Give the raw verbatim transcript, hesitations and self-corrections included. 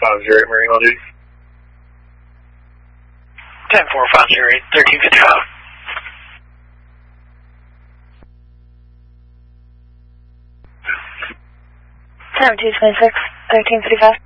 five zero eight, Marine on duty. ten four five zero eight, thirteen fifty-five. Seven two twenty six, thirteen fifty five.